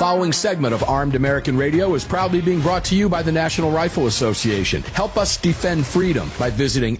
following segment of Armed American Radio is proudly being brought to you by the National Rifle Association. Help us defend freedom by visiting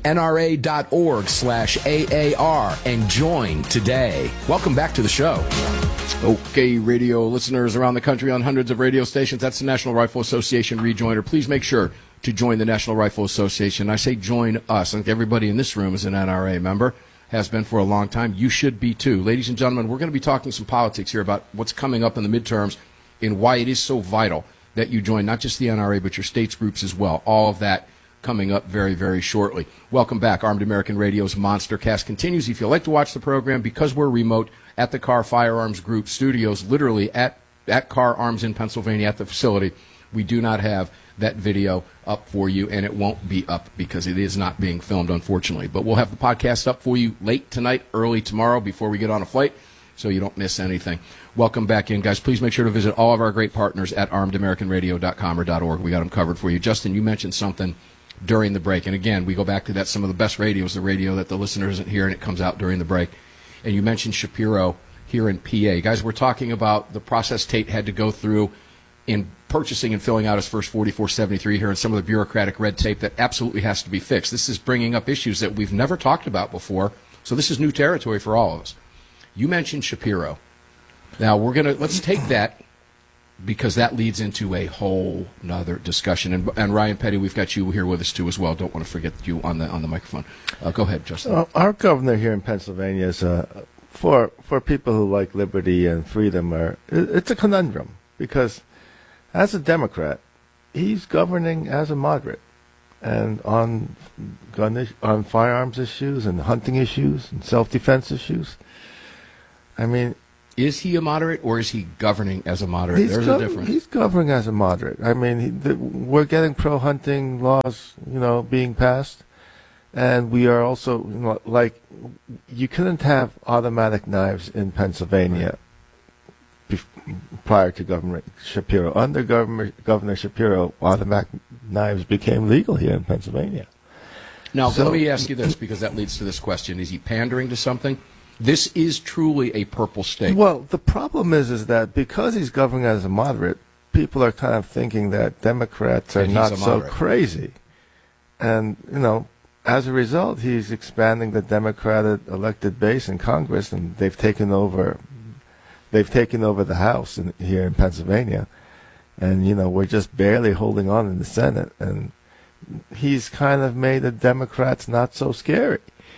nra.org/AAR and join today. Welcome back to the show. Okay, radio listeners around the country on hundreds of radio stations, that's the National Rifle Association Rejoiner. Please make sure to join the National Rifle Association. I say join us. I think everybody in this room is an NRA member, has been for a long time. You should be too. Ladies and gentlemen, we're going to be talking some politics here about what's coming up in the midterms and why it is so vital that you join not just the NRA but your states groups as well. All of that coming up very, very shortly. Welcome back. Armed American Radio's Monster Cast continues. If you'd like to watch the program, because we're remote at the Carr Firearms Group studios, literally at Carr Arms in Pennsylvania at the facility, we do not have that video up for you, and it won't be up because it is not being filmed, unfortunately. But we'll have the podcast up for you late tonight, early tomorrow before we get on a flight, so you don't miss anything. Welcome back in, guys. Please make sure to visit all of our great partners at armedamericanradio.com or .org. We got them covered for you. Justin, you mentioned something during the break, and again, we go back to that. Some of the best radio is the radio that the listener isn't hear, and it comes out during the break. And you mentioned Shapiro here in PA. Guys, we're talking about the process Tate had to go through in purchasing and filling out his first 4473 here and some of the bureaucratic red tape that absolutely has to be fixed. This is bringing up issues that we've never talked about before, so this is new territory for all of us. You mentioned Shapiro. Now, let's take that because that leads into a whole nother discussion. And Ryan Petty, we've got you here with us too as well. Don't want to forget you on the microphone. Go ahead, Justin. Our governor here in Pennsylvania is for people who like liberty and freedom. It's a conundrum because as a Democrat, he's governing as a moderate, and on firearms issues and hunting issues and self-defense issues. I mean, is he a moderate or is he governing as a moderate? There's a difference. He's governing as a moderate. I mean, we're getting pro-hunting laws, being passed, and we are also, you couldn't have automatic knives in Pennsylvania prior to Governor Shapiro. Under Governor Shapiro, automatic knives became legal here in Pennsylvania. Now, let me ask you this, because that leads to this question. Is he pandering to something? This is truly a purple state. Well, the problem is that because he's governing as a moderate, people are kind of thinking that Democrats are not so crazy. And, as a result, he's expanding the Democratic elected base in Congress, and they've taken over the House here in Pennsylvania, and we're just barely holding on in the Senate, and he's kind of made the Democrats not so scary.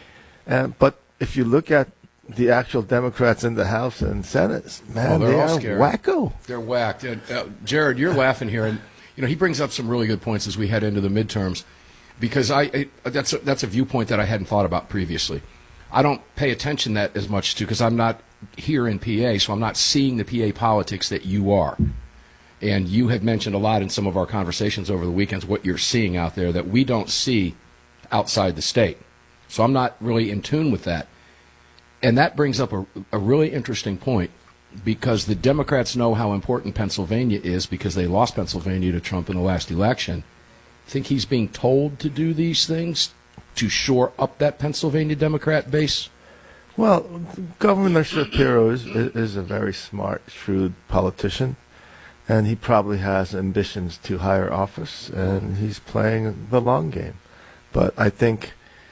But if you look at the actual Democrats in the House and Senate, man, they are wacko. They're whacked. Jared, you're laughing here, and he brings up some really good points as we head into the midterms, because that's a viewpoint that I hadn't thought about previously. I don't pay attention that as much to because I'm not here in PA, so I'm not seeing the PA politics that you are. And you had mentioned a lot in some of our conversations over the weekends what you're seeing out there that we don't see outside the state. So I'm not really in tune with that. And that brings up a really interesting point, because the Democrats know how important Pennsylvania is because they lost Pennsylvania to Trump in the last election. Think he's being told to do these things to shore up that Pennsylvania Democrat base? Well, Governor Shapiro is a very smart, shrewd politician, and he probably has ambitions to higher office, and he's playing the long game. But I think,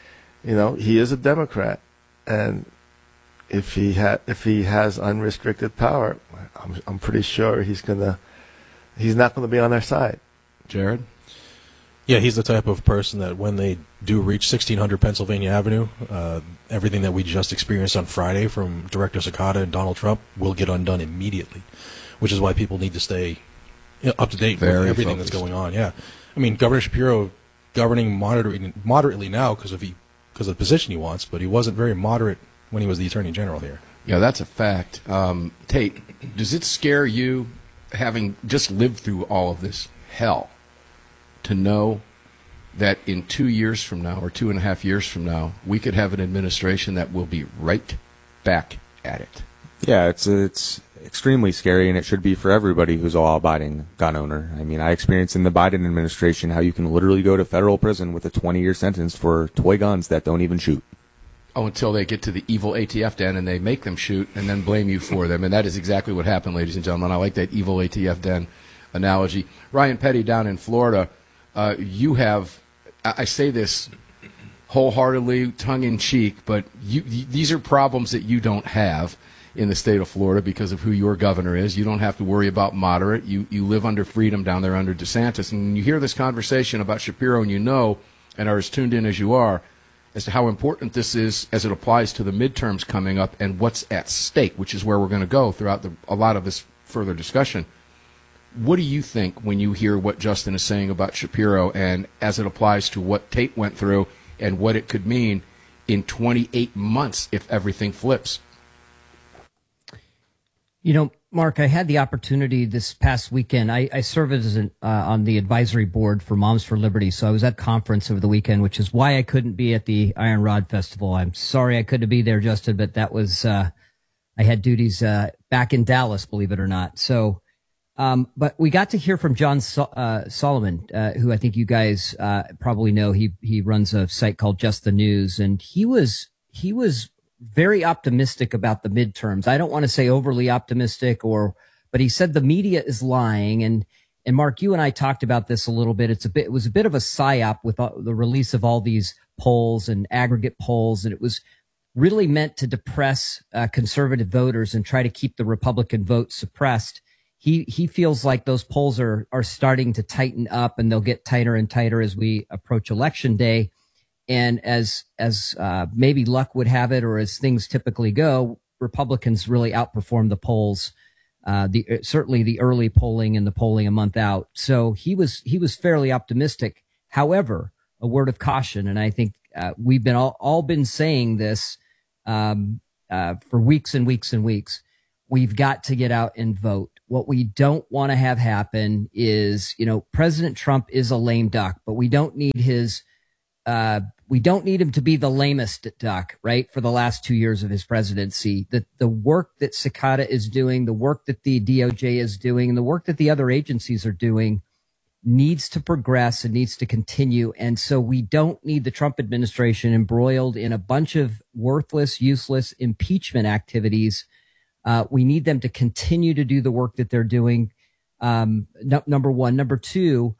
he is a Democrat, and if he has unrestricted power, I'm pretty sure he's not gonna be on our side. Jared? Yeah, he's the type of person that when they do reach 1600 Pennsylvania Avenue, everything that we just experienced on Friday from Director Sakata and Donald Trump will get undone immediately, which is why people need to stay up to date with everything that's going on. Yeah, I mean, Governor Shapiro governing moderately now because of the position he wants, but he wasn't very moderate when he was the Attorney General here. Yeah, that's a fact. Tate, does it scare you, having just lived through all of this hell, to know that in 2 years from now or 2.5 years from now, we could have an administration that will be right back at it? Yeah, it's extremely scary, and it should be for everybody who's a law-abiding gun owner. I mean, I experienced in the Biden administration how you can literally go to federal prison with a 20-year sentence for toy guns that don't even shoot. Oh, until they get to the evil ATF den and they make them shoot and then blame you for them. And that is exactly what happened, ladies and gentlemen. I like that evil ATF den analogy. Ryan Petty down in Florida, you have, I say this wholeheartedly, tongue-in-cheek, but these are problems that you don't have in the state of Florida because of who your governor is. You don't have to worry about moderate. You live under freedom down there under DeSantis. And when you hear this conversation about Shapiro and you know, and are as tuned in as you are, as to how important this is as it applies to the midterms coming up and what's at stake, which is where we're going to go throughout a lot of this further discussion. What do you think when you hear what Justin is saying about Shapiro and as it applies to what Tate went through and what it could mean in 28 months if everything flips? You know, Mark, I had the opportunity this past weekend. I serve as on the advisory board for Moms for Liberty, so I was at conference over the weekend, which is why I couldn't be at the Iron Rod Festival. I'm sorry I couldn't be there, Justin, but that was I had duties back in Dallas, believe it or not. So, but we got to hear from John Solomon, who I think you guys probably know. He runs a site called Just the News, and he was very optimistic about the midterms. I don't want to say overly optimistic but he said the media is lying. And Mark, you and I talked about this a little bit. It was a bit of a psyop with the release of all these polls and aggregate polls. And it was really meant to depress conservative voters and try to keep the Republican vote suppressed. He feels like those polls are starting to tighten up, and they'll get tighter and tighter as we approach election day. And as maybe luck would have it, or as things typically go, Republicans really outperformed the polls, certainly the early polling and the polling a month out. So he was fairly optimistic. However, a word of caution, and I think we've been all been saying this for weeks and weeks and weeks. We've got to get out and vote. What we don't want to have happen is, President Trump is a lame duck, but we don't need we don't need him to be the lamest duck, right? For the last 2 years of his presidency, the work that Cicada is doing, the work that the DOJ is doing, and the work that the other agencies are doing needs to progress and needs to continue. And so we don't need the Trump administration embroiled in a bunch of worthless, useless impeachment activities. We need them to continue to do the work that they're doing. Number one. Number two,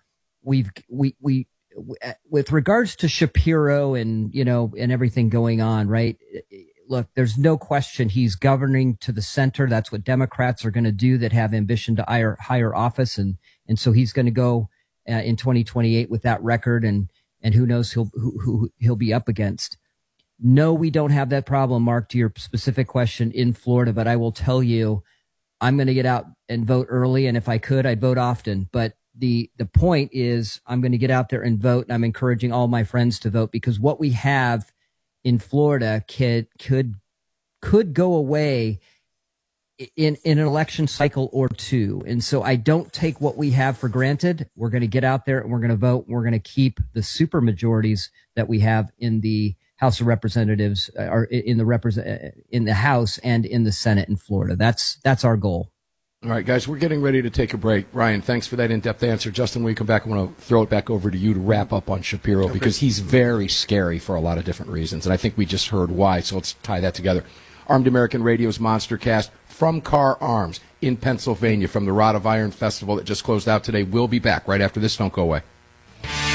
with regards to Shapiro and everything going on, right? Look, there's no question he's governing to the center. That's what Democrats are going to do that have ambition to higher office. And so he's going to go in 2028 with that record, and who knows who he'll be up against. No, we don't have that problem, Mark, to your specific question in Florida, but I will tell you, I'm going to get out and vote early. And if I could, I'd vote often. But the point is, I'm going to get out there and vote, and I'm encouraging all my friends to vote, because what we have in Florida could go away in an election cycle or two. And so I don't take what we have for granted. We're going to get out there and we're going to vote. And we're going to keep the super majorities that we have in the House of Representatives, or in the House and in the Senate in Florida. That's our goal. All right, guys, we're getting ready to take a break. Ryan, thanks for that in-depth answer. Justin, when we come back, I want to throw it back over to you to wrap up on Shapiro, because he's very scary for a lot of different reasons, and I think we just heard why, so let's tie that together. Armed American Radio's Monster Cast from Carr Arms in Pennsylvania, from the Rod of Iron Festival that just closed out today. We'll be back right after this. Don't go away.